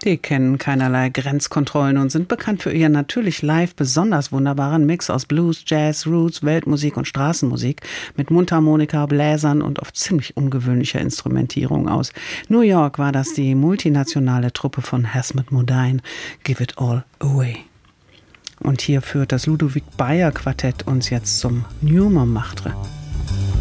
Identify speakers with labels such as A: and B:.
A: Die kennen keinerlei Grenzkontrollen und sind bekannt für ihren natürlich live besonders wunderbaren Mix aus Blues, Jazz, Roots, Weltmusik und Straßenmusik mit Mundharmonika, Bläsern und oft ziemlich ungewöhnlicher Instrumentierung aus New York war das die multinationale Truppe von Hazmat Modine, Give It All Away. Und hier führt das Ludovic Beyer Quartett uns jetzt zum New Montmartre.